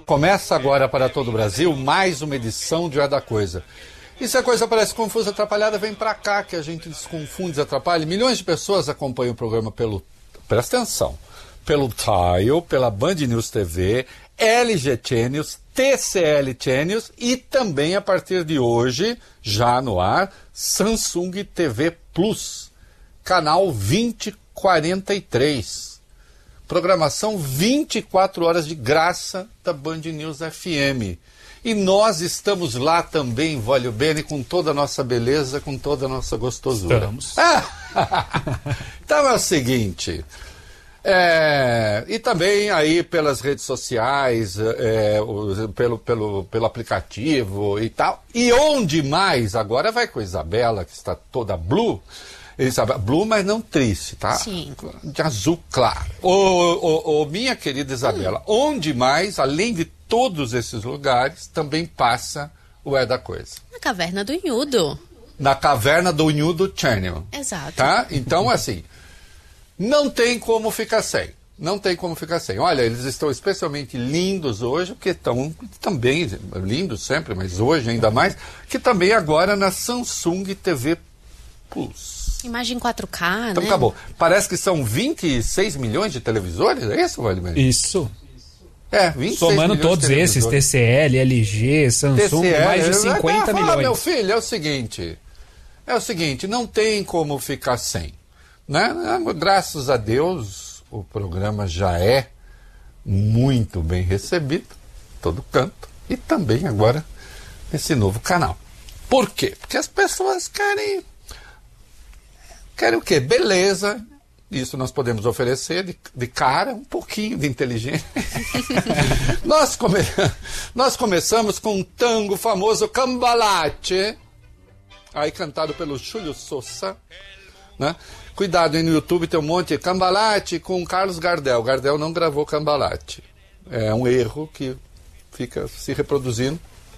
Começa agora para todo o Brasil mais uma edição de É da Coisa. E se a coisa parece confusa, atrapalhada, vem pra cá que a gente desconfunde, desatrapalha. Milhões de pessoas acompanham o programa pelo... Presta atenção. Pelo Tile, pela Band News TV, LG Channels, TCL Channels e também, a partir de hoje, já no ar, Samsung TV Plus, canal 2043. Programação 24 horas de graça da Band News FM. E nós estamos lá também, Vólio Bene, com toda a nossa beleza, com toda a nossa gostosura. Estamos. Então é o seguinte... e também aí pelas redes sociais, pelo aplicativo e tal. E onde mais? Agora vai com a Isabela, que está toda blue. Blue, mas não triste, tá? Sim. De azul claro. Minha querida Isabela, onde mais, além de todos esses lugares, também passa o É da Coisa? Na Caverna do Inhudo. Na Caverna do Inhudo Channel. Exato. Tá? Então, assim... Não tem como ficar sem. Não tem como ficar sem. Olha, eles estão especialmente lindos hoje, porque estão também lindos sempre, mas hoje ainda mais, que também agora na Samsung TV Plus. Imagem 4K, Então né? acabou. Parece que são 26 milhões de televisores, é isso, Valdemir? Isso. 26 Somando milhões todos de esses, televisores. TCL, LG, Samsung, TCL, mais de 50 milhões. Meu filho, é o seguinte, não tem como ficar sem. Né? Graças a Deus, o programa já é muito bem recebido, todo canto, e também agora nesse novo canal. Por quê? Porque as pessoas querem o quê? Beleza. Isso nós podemos oferecer de cara, um pouquinho de inteligência. Nós começamos com um tango famoso, Cambalache, aí cantado pelo Júlio Sousa, né? Cuidado, aí no YouTube tem um monte de Cambalache com Carlos Gardel. Gardel não gravou Cambalache. É um erro que fica se reproduzindo.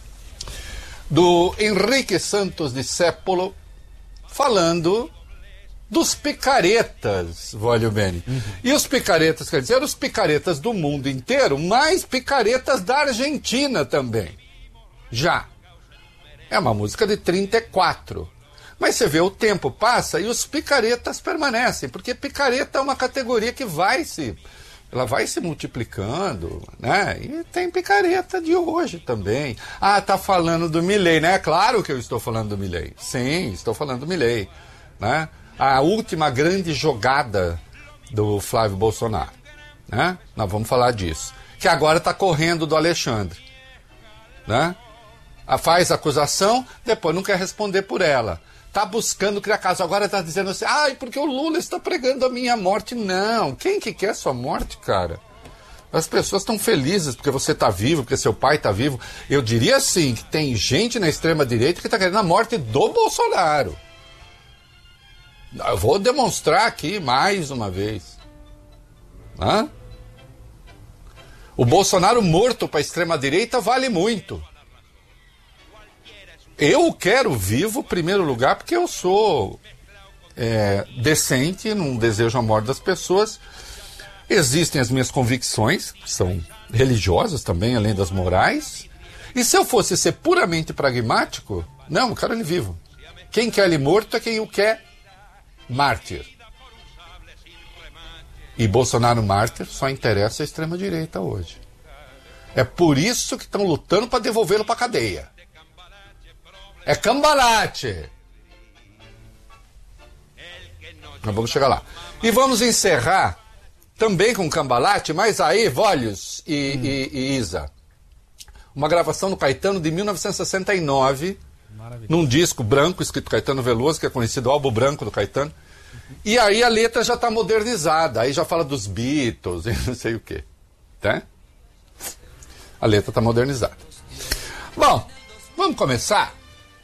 Do Henrique Santos Discépolo, falando dos picaretas, Vólio Bene. E os picaretas, quer dizer, os picaretas do mundo inteiro, mas picaretas da Argentina também. Já. É uma música de 34. Mas você vê, o tempo passa e os picaretas permanecem, porque picareta é uma categoria que vai se multiplicando, né? E tem picareta de hoje também. Ah, tá falando do Milei, né? Claro que eu estou falando do Milei. Sim, estou falando do Milei, né? A última grande jogada do Flávio Bolsonaro, né? Nós vamos falar disso. Que agora está correndo do Alexandre, né? Faz acusação, depois não quer responder por ela. Está buscando criar caso. Agora está dizendo assim, porque o Lula está pregando a minha morte. Não. Quem que quer sua morte, cara? As pessoas estão felizes porque você está vivo, porque seu pai está vivo. Eu diria assim, que tem gente na extrema-direita que está querendo a morte do Bolsonaro. Eu vou demonstrar aqui mais uma vez. O Bolsonaro morto para a extrema-direita vale muito. Eu quero vivo, em primeiro lugar, porque eu sou decente, não desejo a morte das pessoas. Existem as minhas convicções, que são religiosas também, além das morais. E se eu fosse ser puramente pragmático, não, eu quero ele vivo. Quem quer ele morto é quem o quer mártir. E Bolsonaro mártir só interessa a extrema-direita hoje. É por isso que estão lutando para devolvê-lo para a cadeia. É Cambalache. Nós vamos chegar lá. E vamos encerrar também com Cambalache, mas aí, Vólios e Isa. Uma gravação do Caetano de 1969, num disco branco, escrito Caetano Veloso, que é conhecido o álbum branco do Caetano. E aí a letra já está modernizada, aí já fala dos Beatles e não sei o quê. Tá? A letra está modernizada. Bom, vamos começar.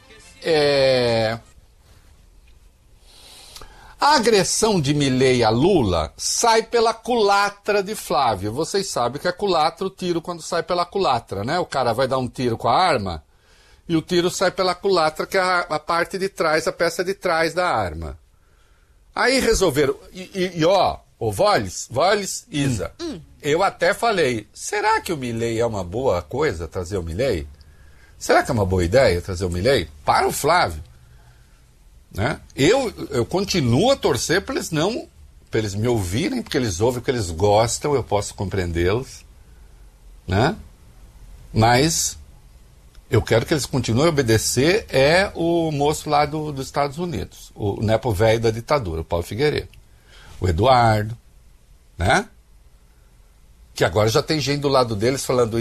A agressão de Milei a Lula sai pela culatra de Flávio. Vocês sabem que é culatra o tiro quando sai pela culatra, né? O cara vai dar um tiro com a arma e o tiro sai pela culatra, que é a parte de trás, a peça de trás da arma. Aí resolveram... Ó, Vólis, Isa, eu até falei, será que o Milei é uma boa coisa, trazer o Milei? Será que é uma boa ideia trazer o Milei? Para o Flávio. Né? Eu continuo a torcer para eles me ouvirem, porque eles ouvem o que eles gostam, eu posso compreendê-los. Né? Mas eu quero que eles continuem a obedecer o moço lá dos Estados Unidos, o nepo velho da ditadura, o Paulo Figueiredo, o Eduardo, né? Que agora já tem gente do lado deles falando,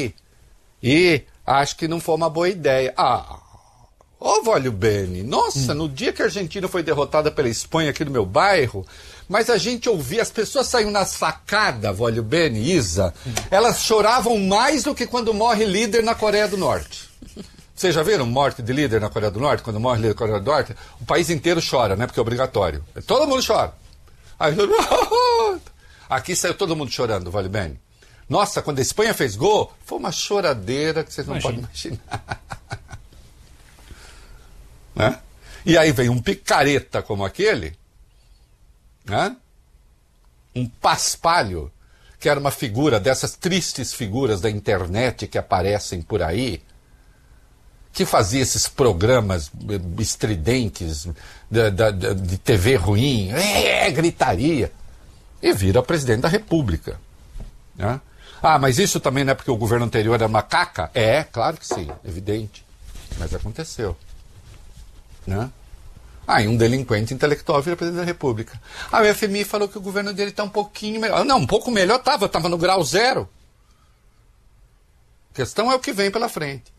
acho que não foi uma boa ideia. Vólio Bene, nossa, no dia que a Argentina foi derrotada pela Espanha aqui no meu bairro, mas a gente ouvia, as pessoas saíam na sacada, Vólio Bene, Isa, elas choravam mais do que quando morre líder na Coreia do Norte. Vocês já viram morte de líder na Coreia do Norte? Quando morre líder na Coreia do Norte, o país inteiro chora, né? Porque é obrigatório. Todo mundo chora. Aí, aqui saiu todo mundo chorando, Vólio Bene. Nossa, quando a Espanha fez gol, foi uma choradeira que vocês não podem imaginar. Né? E aí vem um picareta como aquele, né? Um paspalho, que era uma figura dessas tristes figuras da internet que aparecem por aí, que fazia esses programas estridentes de TV ruim, gritaria, e vira presidente da República. Né? Mas isso também não é porque o governo anterior era uma caca? Claro que sim, evidente, mas aconteceu. Né? E um delinquente intelectual vira presidente da República. O FMI falou que o governo dele está um pouquinho melhor. Não, um pouco melhor estava no grau zero. A questão é o que vem pela frente.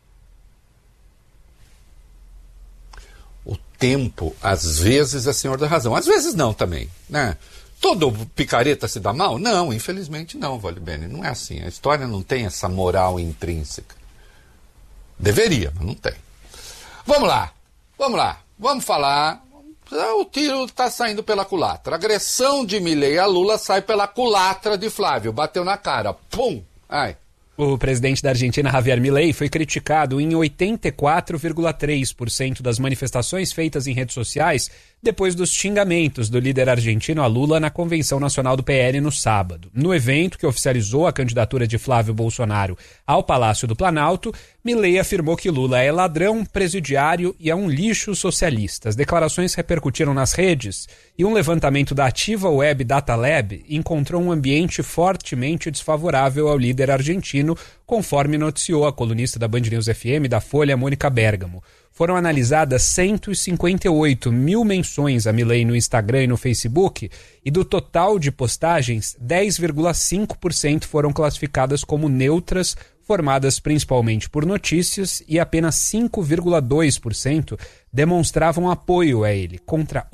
O tempo, às vezes, é senhor da razão. Às vezes não também. Né? Todo picareta se dá mal? Não, infelizmente não, Vólio Bene. Não é assim. A história não tem essa moral intrínseca. Deveria, mas não tem. Vamos lá. Vamos falar. O tiro está saindo pela culatra. A agressão de Milei a Lula sai pela culatra de Flávio. Bateu na cara. Pum! O presidente da Argentina, Javier Milei, foi criticado em 84,3% das manifestações feitas em redes sociais depois dos xingamentos do líder argentino a Lula na Convenção Nacional do PL no sábado. No evento que oficializou a candidatura de Flávio Bolsonaro ao Palácio do Planalto, Milei afirmou que Lula é ladrão, presidiário e é um lixo socialista. As declarações repercutiram nas redes e um levantamento da Ativa Web Data Lab encontrou um ambiente fortemente desfavorável ao líder argentino, conforme noticiou a colunista da Band News FM da Folha, Mônica Bergamo. Foram analisadas 158 mil menções a Milei no Instagram e no Facebook, e do total de postagens, 10,5% foram classificadas como neutras, formadas principalmente por notícias, e apenas 5,2% demonstravam apoio a ele, contra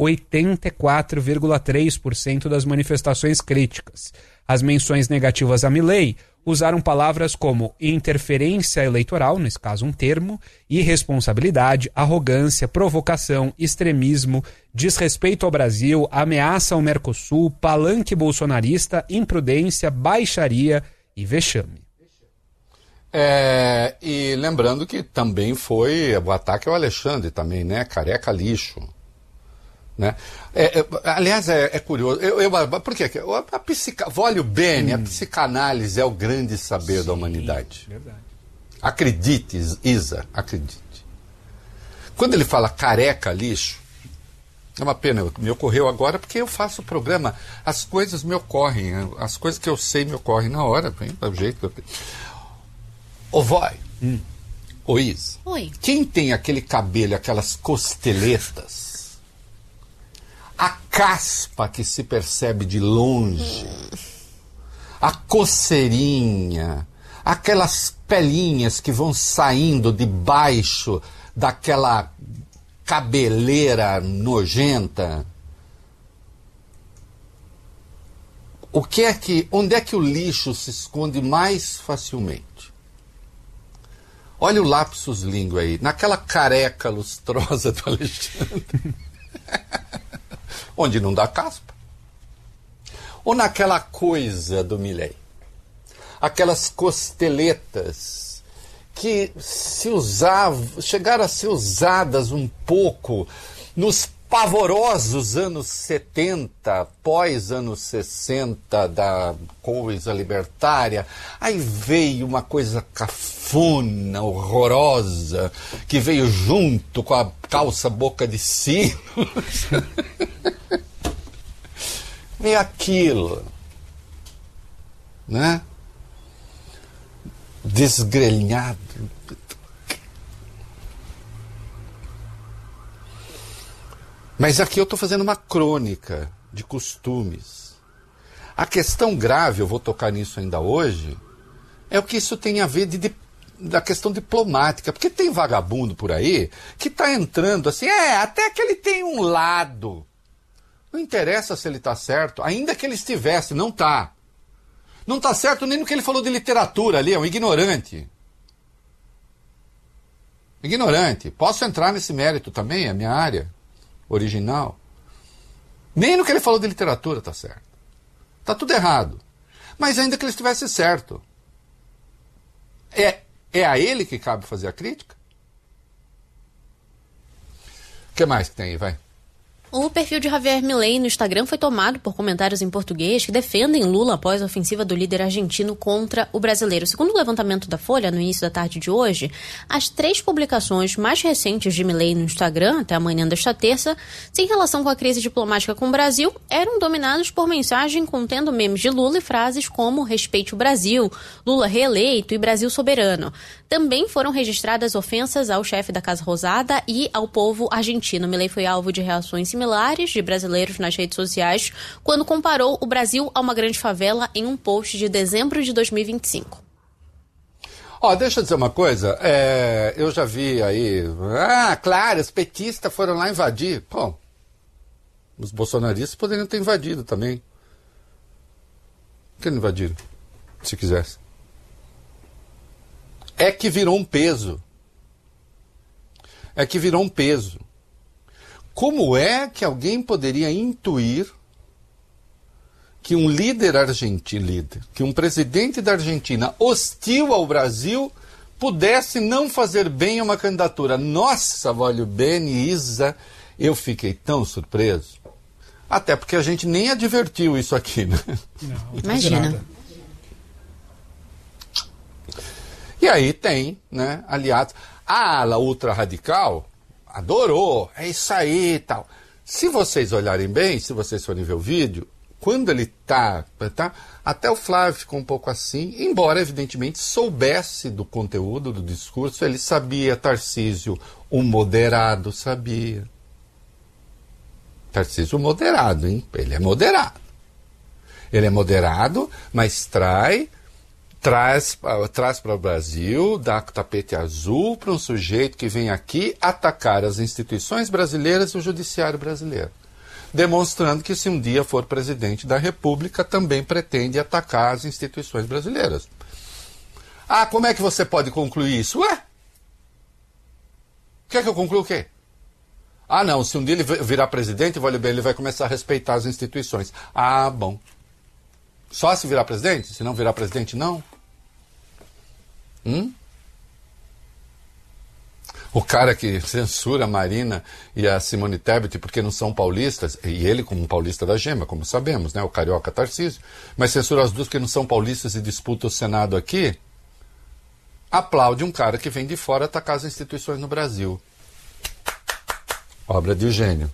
84,3% das manifestações críticas. As menções negativas a Milei usaram palavras como interferência eleitoral, nesse caso um termo, irresponsabilidade, arrogância, provocação, extremismo, desrespeito ao Brasil, ameaça ao Mercosul, palanque bolsonarista, imprudência, baixaria e vexame. E lembrando que também foi o ataque ao Alexandre também, né? Careca lixo. Né? Aliás, é curioso. Por quê? Vólio Bene, a psicanálise é o grande saber da humanidade. Verdade. Acredite, Isa, acredite. Quando ele fala careca lixo, é uma pena, me ocorreu agora porque eu faço o programa, as coisas me ocorrem, as coisas que eu sei me ocorrem na hora, do jeito que eu tenho. Ô Isa, Oi. Quem tem aquele cabelo, aquelas costeletas, a caspa que se percebe de longe, a coceirinha, aquelas pelinhas que vão saindo debaixo daquela cabeleira nojenta. Onde é que o lixo se esconde mais facilmente? Olha o lapsus língua aí, naquela careca lustrosa do Alexandre. Onde não dá caspa. Ou naquela coisa do Milei. Aquelas costeletas que chegaram a ser usadas um pouco nos pavorosos anos 70, pós anos 60 da coisa libertária, aí veio uma coisa cafona, horrorosa, que veio junto com a calça boca de sino. Veio aquilo, né? Desgrenhado. Mas aqui eu estou fazendo uma crônica de costumes. A questão grave, eu vou tocar nisso ainda hoje, é o que isso tem a ver da questão diplomática. Porque tem vagabundo por aí que está entrando assim, até que ele tem um lado. Não interessa se ele está certo, ainda que ele estivesse, não está. Não está certo nem no que ele falou de literatura ali, é um ignorante. Ignorante. Posso entrar nesse mérito também, é a minha área original. Nem no que ele falou de literatura está certo. Está tudo errado. Mas ainda que ele estivesse certo, é a ele que cabe fazer a crítica? O que mais que tem aí, vai? O perfil de Javier Milei no Instagram foi tomado por comentários em português que defendem Lula após a ofensiva do líder argentino contra o brasileiro. Segundo o levantamento da Folha, no início da tarde de hoje, as 3 publicações mais recentes de Milei no Instagram, até amanhã desta terça, sem relação com a crise diplomática com o Brasil, eram dominadas por mensagem contendo memes de Lula e frases como "respeite o Brasil", "Lula reeleito" e "Brasil soberano". Também foram registradas ofensas ao chefe da Casa Rosada e ao povo argentino. Milei foi alvo de reações similares de brasileiros nas redes sociais quando comparou o Brasil a uma grande favela em um post de dezembro de 2025. Deixa eu dizer uma coisa, eu já vi aí, claro, os petistas foram lá invadir. Pô, os bolsonaristas poderiam ter invadido também. Por que não invadiram? Se quisesse. É que virou um peso. Como é que alguém poderia intuir que um líder argentino, que um presidente da Argentina hostil ao Brasil pudesse não fazer bem a uma candidatura? Nossa, voglio bene, Isa, eu fiquei tão surpreso. Até porque a gente nem advertiu isso aqui, né? Não, imagina. E aí tem, né, aliados. A ala ultra-radical adorou, é isso aí e tal. Se vocês olharem bem, se vocês forem ver o vídeo, quando ele tá, até o Flávio ficou um pouco assim, embora evidentemente soubesse do conteúdo do discurso, ele sabia, Tarcísio, o moderado, sabia. Tarcísio moderado, hein? Ele é moderado. Ele é moderado, mas traz para o Brasil, dá tapete azul para um sujeito que vem aqui atacar as instituições brasileiras e o judiciário brasileiro. Demonstrando que se um dia for presidente da República, também pretende atacar as instituições brasileiras. Como é que você pode concluir isso? Quer que eu conclua o quê? Não, se um dia ele virar presidente, ele vai começar a respeitar as instituições. Bom. Só se virar presidente? Se não virar presidente, não? O cara que censura a Marina e a Simone Tebet porque não são paulistas, e ele como um paulista da gema, como sabemos, né? O carioca Tarcísio, mas censura as duas porque não são paulistas e disputa o Senado aqui, aplaude um cara que vem de fora atacar as instituições no Brasil. Obra de gênio.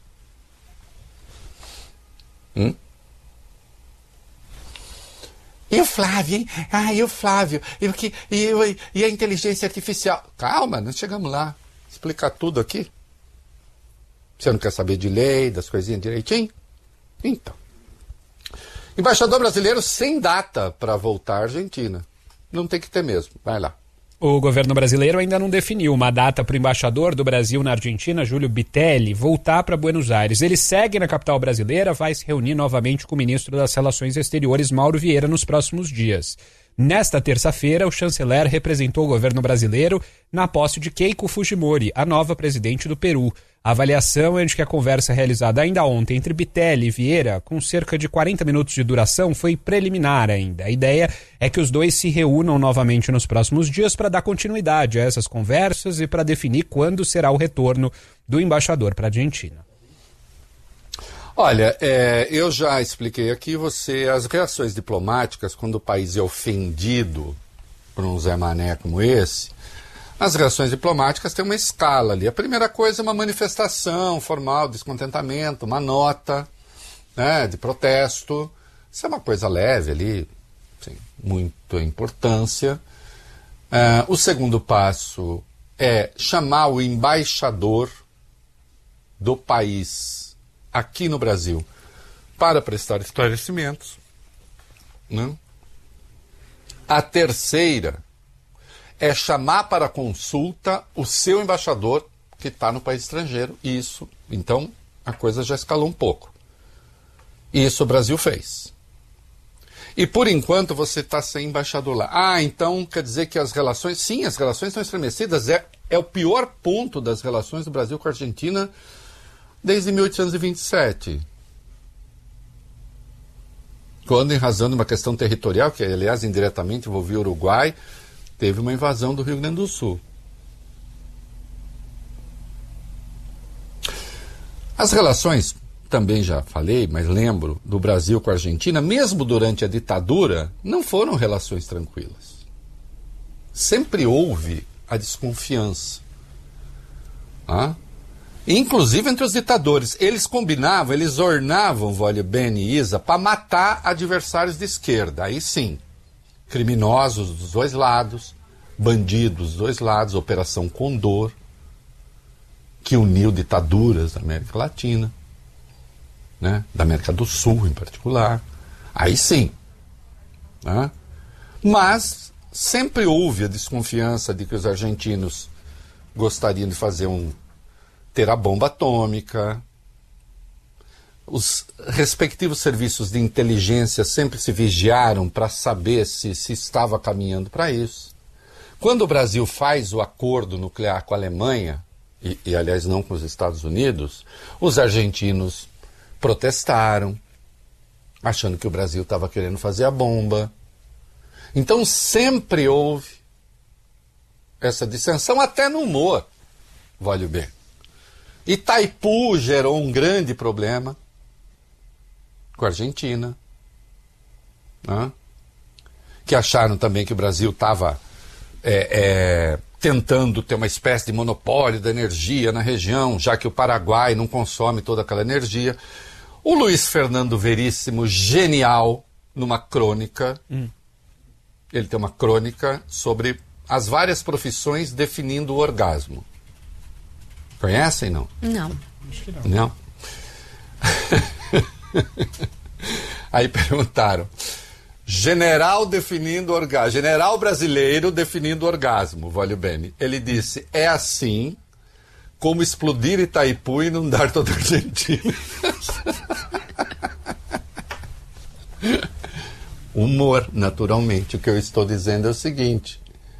E o Flávio, hein? E o Flávio? E a inteligência artificial? Calma, nós chegamos lá. Explicar tudo aqui. Você não quer saber de lei, das coisinhas direitinho? Então. Embaixador brasileiro sem data para voltar à Argentina. Não tem que ter mesmo. Vai lá. O governo brasileiro ainda não definiu uma data para o embaixador do Brasil na Argentina, Júlio Bitelli, voltar para Buenos Aires. Ele segue na capital brasileira, vai se reunir novamente com o ministro das Relações Exteriores, Mauro Vieira, nos próximos dias. Nesta terça-feira, o chanceler representou o governo brasileiro na posse de Keiko Fujimori, a nova presidente do Peru. A avaliação é de que a conversa realizada ainda ontem entre Bitelli e Vieira, com cerca de 40 minutos de duração, foi preliminar ainda. A ideia é que os dois se reúnam novamente nos próximos dias para dar continuidade a essas conversas e para definir quando será o retorno do embaixador para a Argentina. Olha, eu já expliquei aqui as reações diplomáticas quando o país é ofendido por um Zé Mané como esse. As reações diplomáticas têm uma escala ali. A primeira coisa é uma manifestação formal, descontentamento, uma nota, né, de protesto. Isso é uma coisa leve ali, sem muita importância. O segundo passo é chamar o embaixador do país aqui no Brasil para prestar esclarecimentos, né? A terceira é chamar para consulta o seu embaixador que está no país estrangeiro. Isso, então, a coisa já escalou um pouco. Isso o Brasil fez. E, por enquanto, você está sem embaixador lá. Então quer dizer que as relações... Sim, as relações estão estremecidas. É o pior ponto das relações do Brasil com a Argentina desde 1827. Quando, em razão de uma questão territorial, que, aliás, indiretamente envolvia o Uruguai, teve uma invasão do Rio Grande do Sul. As relações, também já falei, mas lembro, do Brasil com a Argentina, mesmo durante a ditadura, não foram relações tranquilas. Sempre houve a desconfiança. Inclusive entre os ditadores. Eles combinavam, eles ornavam Wólio Ben e Isa para matar adversários de esquerda. Aí sim. Criminosos dos dois lados, bandidos dos dois lados, Operação Condor, que uniu ditaduras da América Latina, né, da América do Sul em particular. Aí sim. Né? Mas sempre houve a desconfiança de que os argentinos gostariam de ter a bomba atômica. Os respectivos serviços de inteligência sempre se vigiaram para saber se estava caminhando para isso. Quando o Brasil faz o acordo nuclear com a Alemanha, e aliás não com os Estados Unidos, os argentinos protestaram, achando que o Brasil estava querendo fazer a bomba. Então sempre houve essa dissensão, até no humor, Wólio Ben. Itaipu gerou um grande problema com a Argentina, né? Que acharam também que o Brasil estava tentando ter uma espécie de monopólio da energia na região, já que o Paraguai não consome toda aquela energia. O Luiz Fernando Veríssimo, genial, numa crônica, ele tem uma crônica sobre as várias profissões definindo o orgasmo. Conhecem, não? Não. Acho que não. Não? Aí perguntaram, general definindo orgasmo, general brasileiro definindo orgasmo, Wólio Ben. Ele disse, é assim como explodir Itaipu e inundar toda a Argentina. Humor, naturalmente. O que eu estou dizendo é o seguinte,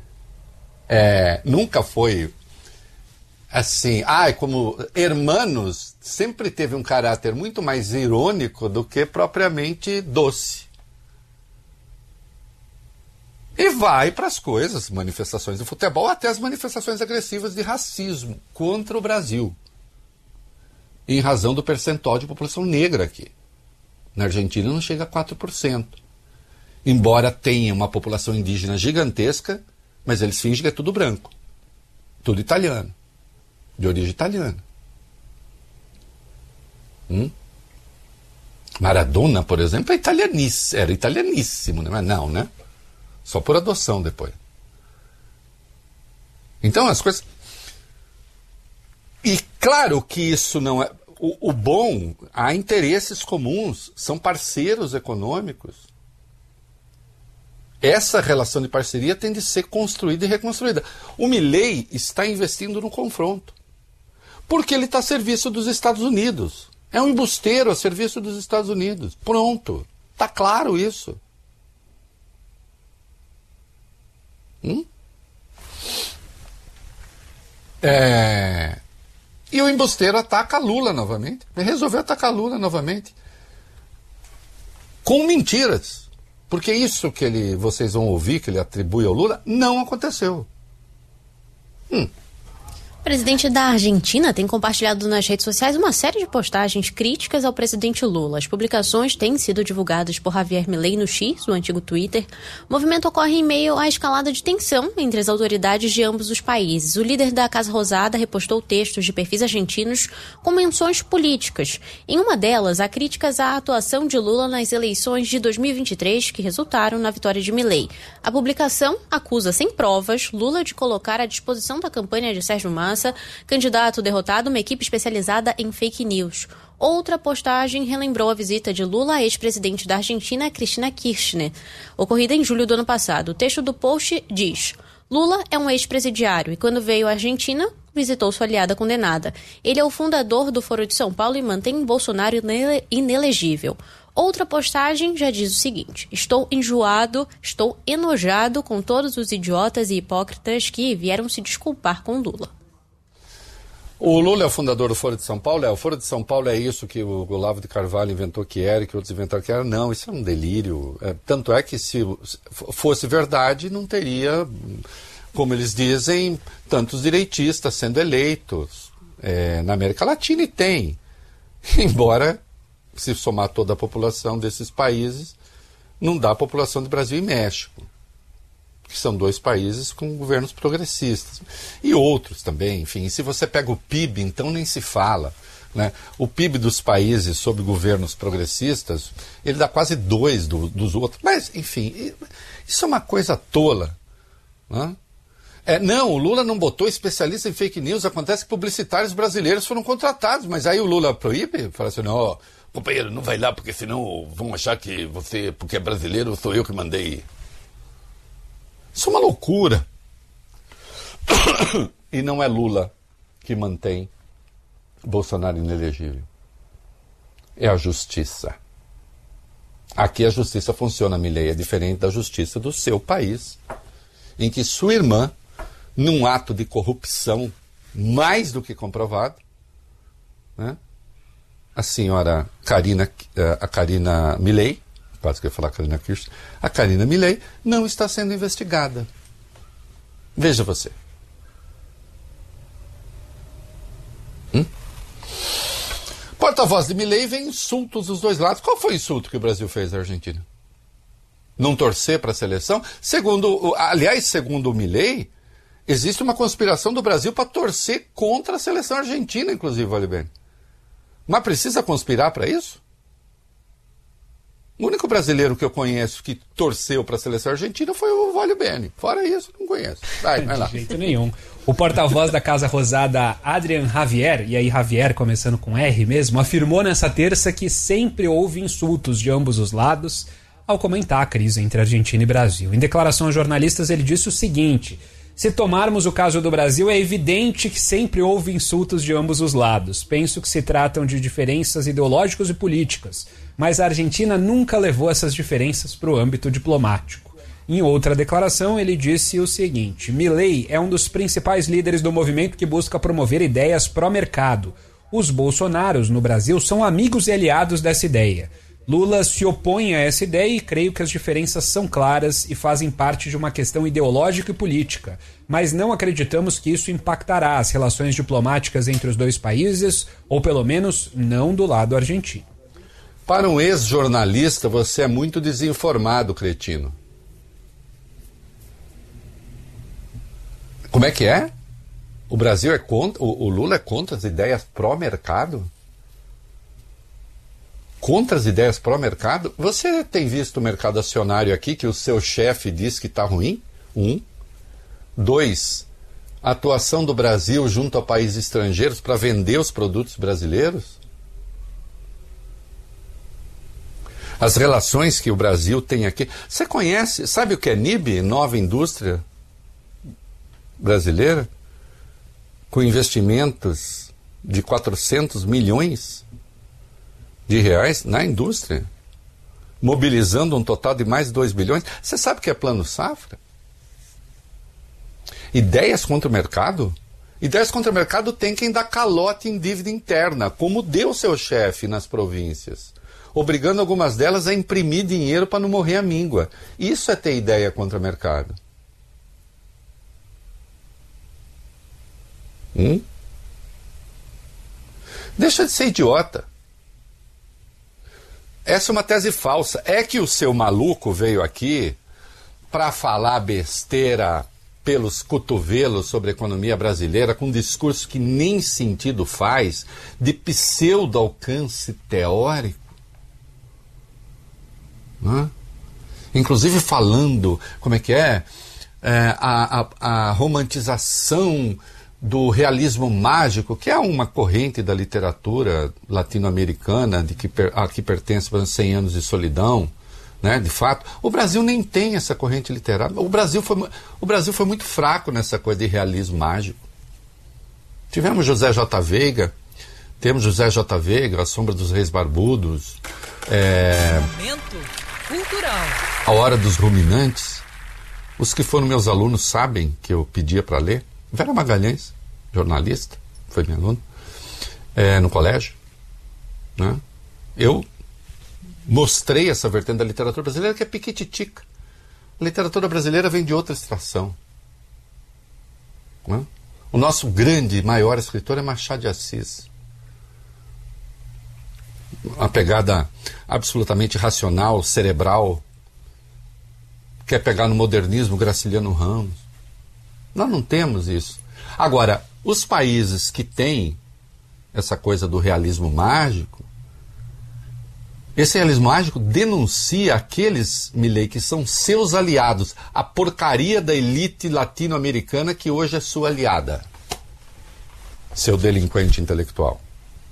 nunca foi assim, como Hermanos sempre teve um caráter muito mais irônico do que propriamente doce. E vai para as coisas, manifestações de futebol, até as manifestações agressivas de racismo contra o Brasil, em razão do percentual de população negra aqui. Na Argentina não chega a 4%. Embora tenha uma população indígena gigantesca, mas eles fingem que é tudo branco, tudo italiano. De origem italiana. Maradona, por exemplo, era italianíssimo, né? Não, né? Só por adoção depois. Então as coisas... E claro que isso não é... O bom, há interesses comuns, são parceiros econômicos. Essa relação de parceria tem de ser construída e reconstruída. O Milei está investindo no confronto. Porque ele está a serviço dos Estados Unidos. É um embusteiro a serviço dos Estados Unidos. Pronto. Está claro isso. E o embusteiro ataca Lula novamente. Ele resolveu atacar Lula novamente. Com mentiras. Porque isso que vocês vão ouvir, que ele atribui ao Lula, não aconteceu. O presidente da Argentina tem compartilhado nas redes sociais uma série de postagens críticas ao presidente Lula. As publicações têm sido divulgadas por Javier Milei no X, o antigo Twitter. O movimento ocorre em meio à escalada de tensão entre as autoridades de ambos os países. O líder da Casa Rosada repostou textos de perfis argentinos com menções políticas. Em uma delas, há críticas à atuação de Lula nas eleições de 2023, que resultaram na vitória de Milei. A publicação acusa, sem provas, Lula de colocar à disposição da campanha de Sérgio Massa, candidato derrotado, uma equipe especializada em fake news. Outra postagem relembrou a visita de Lula à ex-presidente da Argentina, Cristina Kirchner, ocorrida em julho do ano passado. O texto do post diz: Lula é um ex-presidiário e quando veio à Argentina, visitou sua aliada condenada. Ele é o fundador do Foro de São Paulo e mantém Bolsonaro inelegível. Outra postagem já diz o seguinte: estou enojado com todos os idiotas e hipócritas que vieram se desculpar com Lula. O Lula é o fundador do Foro de São Paulo? O Foro de São Paulo é isso que o Olavo de Carvalho inventou que era, que outros inventaram que era? Não, isso é um delírio. Tanto é que se fosse verdade, não teria, como eles dizem, tantos direitistas sendo eleitos na América Latina, e tem. Embora, se somar toda a população desses países, não dá a população do Brasil e México, que são dois países com governos progressistas. E outros também, enfim. E se você pega o PIB, então nem se fala, né? O PIB dos países sob governos progressistas, ele dá quase 2 dos outros. Mas, enfim, isso é uma coisa tola, né? Não, o Lula não botou especialista em fake news. Acontece que publicitários brasileiros foram contratados, mas aí o Lula proíbe, fala assim: não, companheiro, não vai lá, porque senão vão achar que você, porque é brasileiro, sou eu que mandei. Isso é uma loucura. E não é Lula que mantém Bolsonaro inelegível. É a justiça. Aqui a justiça funciona, Milei, é diferente da justiça do seu país, em que sua irmã, num ato de corrupção mais do que comprovado, né, a senhora Karina Milei, quase que eu ia falar Karina Kirchner, a Karina Milei não está sendo investigada. Veja você. Porta-voz de Milei vem insultos dos dois lados. Qual foi o insulto que o Brasil fez à Argentina? Não torcer para a seleção? Segundo o Milei, existe uma conspiração do Brasil para torcer contra a seleção argentina, inclusive, vale bem. Mas precisa conspirar para isso? O único brasileiro que eu conheço que torceu para a seleção argentina foi o Vale Bene. Fora isso, não conheço. Vai lá. De jeito nenhum. O porta-voz da Casa Rosada, Adrian Javier, e aí Javier começando com R mesmo, afirmou nessa terça que sempre houve insultos de ambos os lados ao comentar a crise entre Argentina e Brasil. Em declaração a jornalistas, ele disse o seguinte: se tomarmos o caso do Brasil, é evidente que sempre houve insultos de ambos os lados. Penso que se tratam de diferenças ideológicas e políticas, mas a Argentina nunca levou essas diferenças para o âmbito diplomático. Em outra declaração, ele disse o seguinte: Milei é um dos principais líderes do movimento que busca promover ideias pró-mercado. Os bolsonaros no Brasil são amigos e aliados dessa ideia. Lula se opõe a essa ideia e creio que as diferenças são claras e fazem parte de uma questão ideológica e política, mas não acreditamos que isso impactará as relações diplomáticas entre os dois países, ou pelo menos não do lado argentino. Para um ex-jornalista, você é muito desinformado, cretino. Como é que é? O Brasil é contra, o Lula é contra as ideias pró-mercado? Contra as ideias pró-mercado? Você tem visto o mercado acionário aqui que o seu chefe diz que está ruim? 1. 2. A atuação do Brasil junto a países estrangeiros para vender os produtos brasileiros? As relações que o Brasil tem aqui. Você conhece, sabe o que é NIB? Nova Indústria Brasileira? Com investimentos de 400 milhões de reais na indústria, mobilizando um total de mais de 2 bilhões. Você sabe o que é Plano Safra? Ideias contra o mercado? Ideias contra o mercado tem quem dá calote em dívida interna, como deu seu chefe nas províncias, obrigando algumas delas a imprimir dinheiro para não morrer à míngua. Isso é ter ideia contra o mercado. Deixa de ser idiota. Essa é uma tese falsa. É que o seu maluco veio aqui para falar besteira pelos cotovelos sobre a economia brasileira, com um discurso que nem sentido faz, de pseudo-alcance teórico. Inclusive falando, como é que é? A romantização do realismo mágico, que é uma corrente da literatura latino-americana a que pertence, por exemplo, 100 anos de solidão, né? De fato, o Brasil nem tem essa corrente literária. O Brasil foi muito fraco nessa coisa de realismo mágico. Tivemos José J. Veiga, temos José J. Veiga, A Sombra dos Reis Barbudos, Momento cultural. A Hora dos Ruminantes. Os que foram meus alunos sabem que eu pedia para ler. Vera Magalhães, jornalista, foi minha aluna, no colégio. Né? Eu mostrei essa vertente da literatura brasileira que é piquititica. A literatura brasileira vem de outra extração. Né? O nosso grande, maior escritor é Machado de Assis. Uma pegada absolutamente racional, cerebral, quer pegar no modernismo Graciliano Ramos. Nós não temos isso. Agora, os países que têm essa coisa do realismo mágico, esse realismo mágico denuncia aqueles, Milei, que são seus aliados, a porcaria da elite latino-americana que hoje é sua aliada. Seu delinquente intelectual.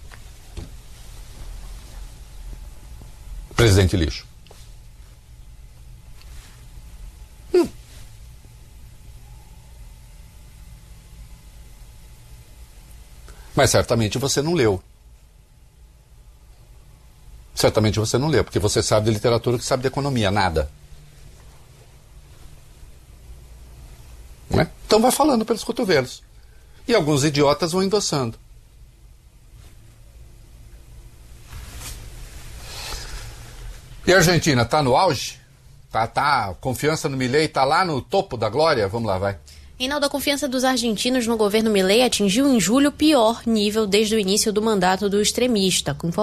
Presidente lixo. Mas certamente você não leu. Certamente você não leu, porque você sabe de literatura que sabe de economia, nada. Né? Então vai falando pelos cotovelos. E alguns idiotas vão endossando. E a Argentina está no auge? Tá, confiança no Milei está lá no topo da glória? Vamos lá, vai. Reinaldo, a confiança dos argentinos no governo Milei atingiu em julho o pior nível desde o início do mandato do extremista, com